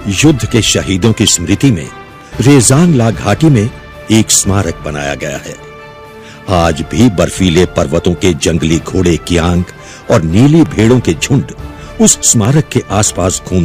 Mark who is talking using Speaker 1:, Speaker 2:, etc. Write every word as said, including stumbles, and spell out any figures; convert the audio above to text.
Speaker 1: युद्ध के शहीदों की स्मृति में रेजांगला घाटी में एक स्मारक बनाया गया है। आज भी बर्फीले पर्वतों के जंगली घोड़े कियांग और नीली भेड़ों के झुंड उस स्मारक के आसपास घूम